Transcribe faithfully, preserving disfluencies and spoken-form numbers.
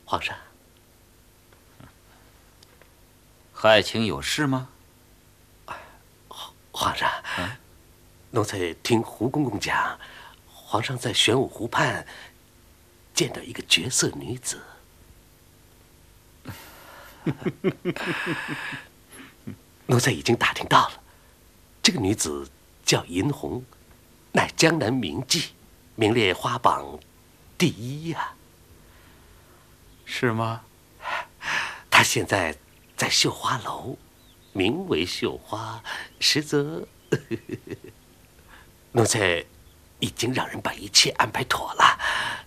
皇上， 何爱卿有事吗？ 皇上，嗯，奴才听胡公公讲，皇上在玄武湖畔见到一个绝色女子。奴才已经打听到了，这个女子叫银红，乃江南名妓，名列花榜第一呀、啊。 是吗？ 她现在在绣花楼，名为绣花，实则奴才已经让人把一切安排妥了。